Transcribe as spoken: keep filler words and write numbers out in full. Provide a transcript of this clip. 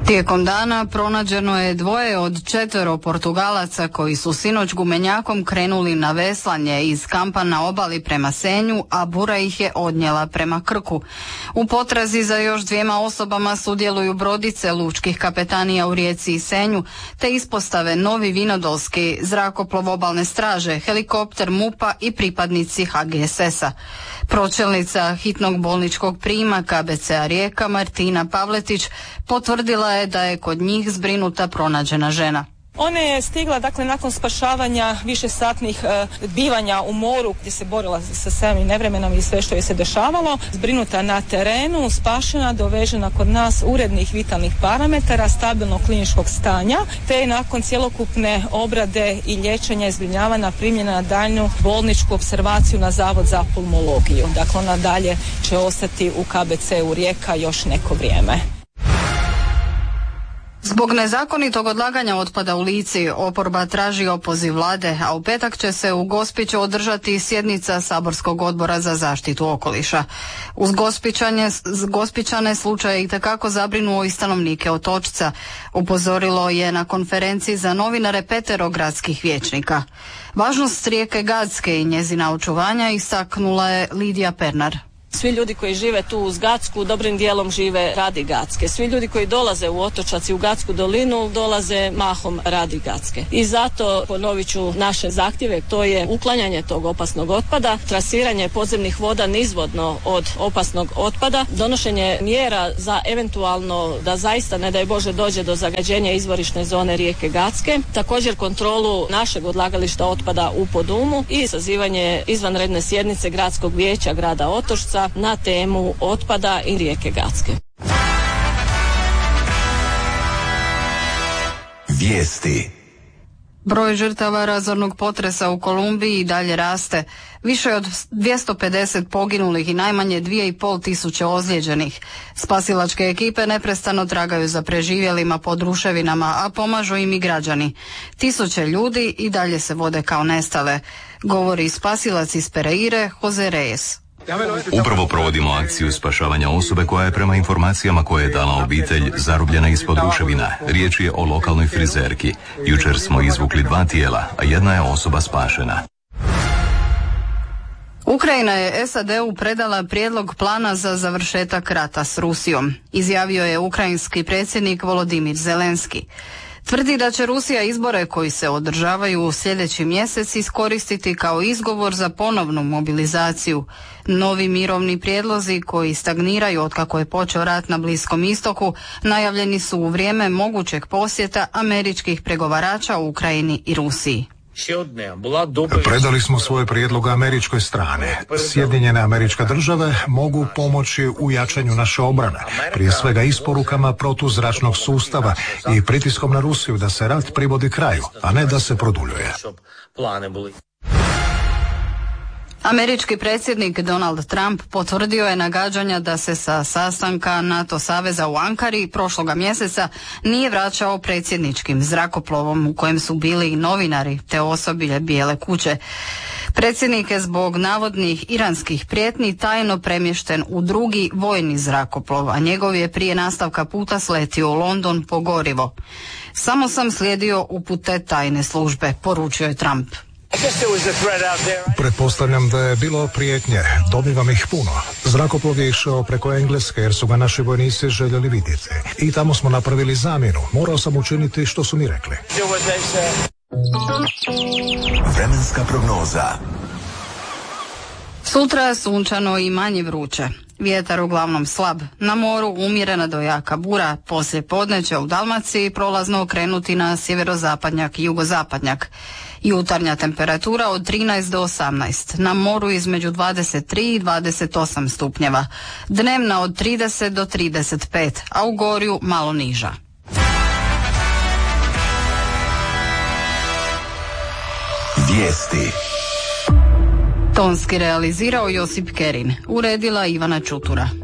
Tijekom dana pronađeno je dvoje od četvero Portugalaca koji su sinoć gumenjakom krenuli na veslanje iz kampa na obali prema Senju, a bura ih je odnijela prema Krku. U potrazi za još dvijema osobama sudjeluju brodice lučkih kapetanija u Rijeci i Senju, te ispostave Novi Vinodolski, zrakoplov obalne straže, helikopter MUP-a i pripadnici H G S S-a. Pročelnica hitnog bolničkog prijema K B C-a Rijeka Martina Pavletić potvrdila je da je kod njih zbrinuta pronađena žena. Ona je stigla dakle nakon spašavanja višesatnih e, bivanja u moru gdje se borila sa samim nevremenom i sve što je se dešavalo, zbrinuta na terenu, spašena, dovežena kod nas urednih vitalnih parametara, stabilnog kliničkog stanja, te je nakon cjelokupne obrade i liječenja i zbrinjavanja primljena na daljnju bolničku opservaciju na Zavod za pulmologiju. Dakle, ona dalje će ostati u K B C-u Rijeka još neko vrijeme. Zbog nezakonitog odlaganja otpada u Lici, oporba traži opoziv vlade, a u petak će se u Gospiću održati sjednica Saborskog odbora za zaštitu okoliša. Uz Gospićane, Gospićane slučaj itekako zabrinuo i stanovnike Otočca, upozorilo je na konferenciji za novinare petero gradskih vijećnika. Važnost rijeke Gacke i njezina očuvanja istaknula je Lidija Pernar. Svi ljudi koji žive tu uz Gacku dobrim dijelom žive radi Gacke. Svi ljudi koji dolaze u Otočac i u Gacku dolinu dolaze mahom radi Gacke. I zato ponovit ću naše zahtjeve, to je uklanjanje tog opasnog otpada, trasiranje podzemnih voda nizvodno od opasnog otpada, donošenje mjera za eventualno da zaista ne daj Bože dođe do zagađenja izvorišne zone rijeke Gacke, također kontrolu našeg odlagališta otpada u Podumu i sazivanje izvanredne sjednice Gradskog vijeća grada Otočca na temu otpada i rijeke Gacke. Vijesti. Broj žrtava razornog potresa u Kolumbiji i dalje raste. Više od dvjesto pedeset poginulih i najmanje dvije i pol tisuće ozlijeđenih. Spasilačke ekipe neprestano tragaju za preživjelima pod ruševinama, a pomažu im i građani. Tisuće ljudi i dalje se vode kao nestale, govori spasilac iz Pereire Jose Reyes. Upravo provodimo akciju spašavanja osobe koja je prema informacijama koje je dala obitelj zarobljena ispod ruševina. Riječ je o lokalnoj frizerki. Jučer smo izvukli dva tijela, a jedna je osoba spašena. Ukrajina je S A D-u predala prijedlog plana za završetak rata s Rusijom, izjavio je ukrajinski predsjednik Volodimir Zelenski. Tvrdi da će Rusija izbore koji se održavaju u sljedeći mjesec iskoristiti kao izgovor za ponovnu mobilizaciju. Novi mirovni prijedlozi koji stagniraju otkako je počeo rat na Bliskom istoku najavljeni su u vrijeme mogućeg posjeta američkih pregovarača u Ukrajini i Rusiji. Predali smo svoje prijedloge američkoj strane. Sjedinjene Američke Države mogu pomoći u jačanju naše obrane, prije svega isporukama protuzračnog sustava i pritiskom na Rusiju da se rat privodi kraju, a ne da se produljuje. Američki predsjednik Donald Trump potvrdio je nagađanja da se sa sastanka NATO saveza u Ankari prošloga mjeseca nije vraćao predsjedničkim zrakoplovom u kojem su bili i novinari te osoblje Bijele kuće. Predsjednik je zbog navodnih iranskih prijetnji tajno premješten u drugi vojni zrakoplov, a njegov je prije nastavka puta sletio u London po gorivo. Samo sam slijedio upute tajne službe, poručio je Trump. Pretpostavljam da je bilo prijetnje, dobivam ih puno. Zrakoplov je išao preko Engleske jer su ga naši vojnici željeli vidjeti. I tamo smo napravili zamjenu, morao sam učiniti što su mi rekli. Vremenska prognoza. Sutra sunčano i manje vruće. Vjetar uglavnom slab, na moru umjerena do jaka bura, poslije podne će u Dalmaciji prolazno okrenuti na sjeverozapadnjak i jugozapadnjak. Jutarnja temperatura od trinaest do osamnaest, na moru između dvadeset tri i dvadeset osam stupnjeva, dnevna od trideset do trideset pet, a u Gorju malo niža. Vijesti. Tonski realizirao Josip Kerin, uredila Ivana Čutura.